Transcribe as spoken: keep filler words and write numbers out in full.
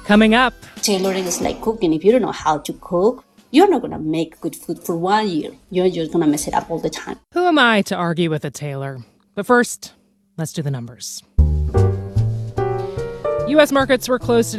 Coming up, Tailoring is like cooking. If you don't know how to cook, you're not going to make good food for one year. You're just going to mess it up all the time. who am I to argue with a tailor? But first, let's do the numbers. U S markets were closed